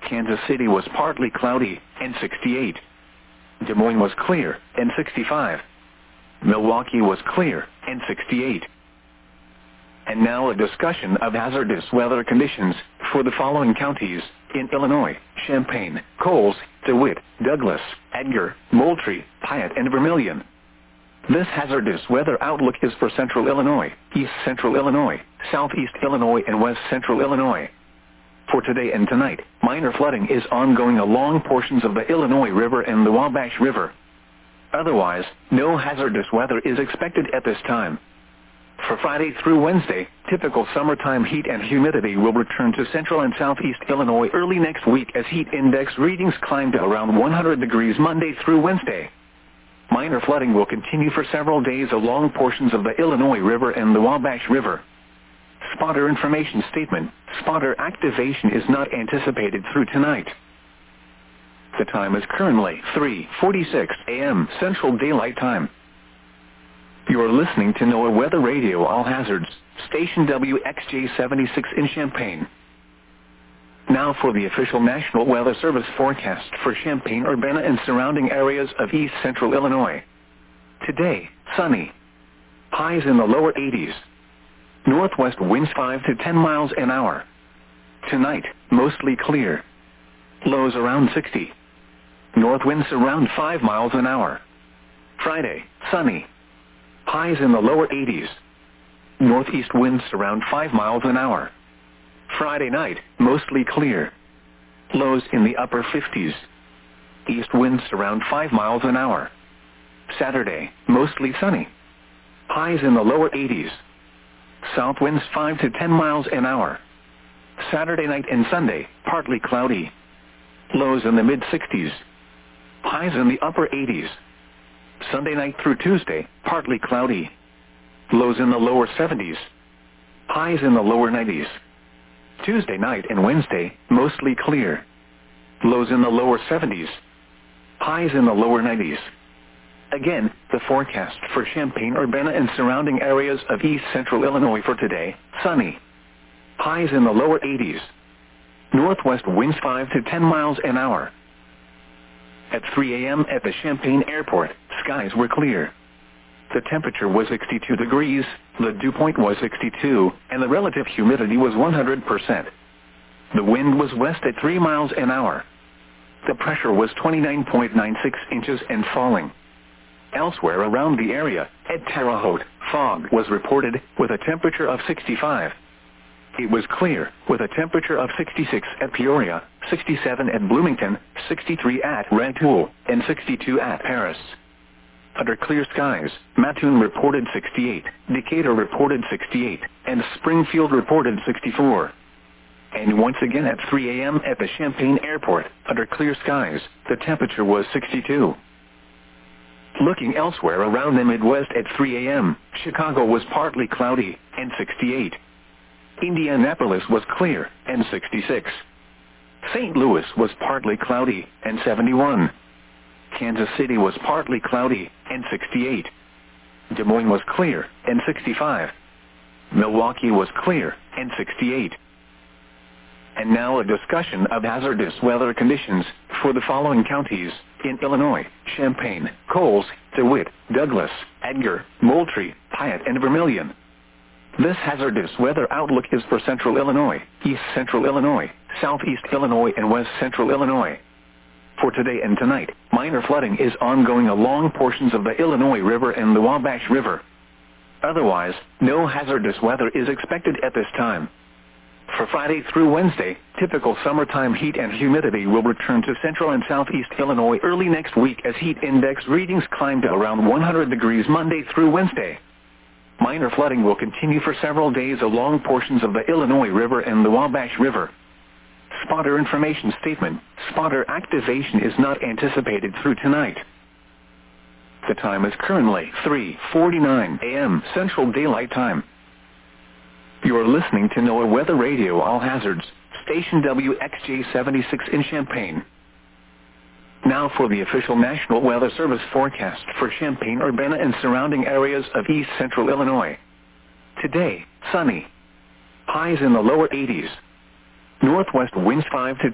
Kansas City was partly cloudy, and 68. Des Moines was clear, and 65. Milwaukee was clear, and 68. And now a discussion of hazardous weather conditions for the following counties in Illinois: Champaign, Coles, DeWitt, Douglas, Edgar, Moultrie, Piatt, and Vermilion. This hazardous weather outlook is for Central Illinois, East Central Illinois, Southeast Illinois, and West Central Illinois. For today and tonight, minor flooding is ongoing along portions of the Illinois River and the Wabash River. Otherwise, no hazardous weather is expected at this time. For Friday through Wednesday, typical summertime heat and humidity will return to Central and Southeast Illinois early next week as heat index readings climb to around 100 degrees Monday through Wednesday. Minor flooding will continue for several days along portions of the Illinois River and the Wabash River. Spotter information statement: spotter activation is not anticipated through tonight. The time is currently 3:46 a.m. Central Daylight Time. You are listening to NOAA Weather Radio All Hazards, station WXJ-76 in Champaign. Now for the official National Weather Service forecast for Champaign, Urbana, and surrounding areas of East Central Illinois. Today, sunny. Highs in the lower 80s. Northwest winds 5 to 10 miles an hour. Tonight, mostly clear. Lows around 60. North winds around 5 miles an hour. Friday, sunny. Highs in the lower 80s. Northeast winds around 5 miles an hour. Friday night, mostly clear. Lows in the upper 50s. East winds around 5 miles an hour. Saturday, mostly sunny. Highs in the lower 80s. South winds 5 to 10 miles an hour. Saturday night and Sunday, partly cloudy. Lows in the mid-60s. Highs in the upper 80s. Sunday night through Tuesday, partly cloudy. Lows in the lower 70s. Highs in the lower 90s. Tuesday night and Wednesday, mostly clear. Lows in the lower 70s. Highs in the lower 90s. Again, the forecast for Champaign, Urbana, and surrounding areas of East Central Illinois for today: sunny. Highs in the lower 80s. Northwest winds 5 to 10 miles an hour. At 3 a.m. at the Champaign Airport, skies were clear. The temperature was 62 degrees, the dew point was 62, and the relative humidity was 100%. The wind was west at 3 miles an hour. The pressure was 29.96 inches and falling. Elsewhere around the area, at Terre Haute, fog was reported, with a temperature of 65. It was clear, with a temperature of 66 at Peoria, 67 at Bloomington, 63 at Rantoul, and 62 at Paris. Under clear skies, Mattoon reported 68, Decatur reported 68, and Springfield reported 64. And once again at 3 a.m. at the Champaign Airport, under clear skies, the temperature was 62. Looking elsewhere around the Midwest at 3 a.m., Chicago was partly cloudy, and 68. Indianapolis was clear, and 66. St. Louis was partly cloudy, and 71. Kansas City was partly cloudy, and 68. Des Moines was clear, and 65. Milwaukee was clear, and 68. And now a discussion of hazardous weather conditions for the following counties in Illinois: Champaign, Coles, DeWitt, Douglas, Edgar, Moultrie, Piatt, and Vermilion. This hazardous weather outlook is for Central Illinois, East Central Illinois, Southeast Illinois, and West Central Illinois. For today and tonight, minor flooding is ongoing along portions of the Illinois River and the Wabash River. Otherwise, no hazardous weather is expected at this time. For Friday through Wednesday, typical summertime heat and humidity will return to Central and Southeast Illinois early next week as heat index readings climb to around 100 degrees Monday through Wednesday. Minor flooding will continue for several days along portions of the Illinois River and the Wabash River. Spotter information statement: spotter activation is not anticipated through tonight. The time is currently 3:49 a.m. Central Daylight Time. You are listening to NOAA Weather Radio All Hazards, station WXJ-76 in Champaign. Now for the official National Weather Service forecast for Champaign, Urbana, and surrounding areas of East Central Illinois. Today, sunny. Highs in the lower 80s. Northwest winds 5 to